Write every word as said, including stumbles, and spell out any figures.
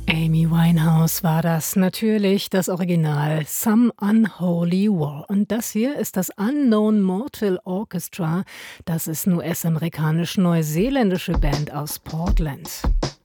Amy Winehouse war das, natürlich das Original Some Unholy War. Und das hier ist das Unknown Mortal Orchestra. Das ist eine U S-amerikanisch-neuseeländische Band aus Portland.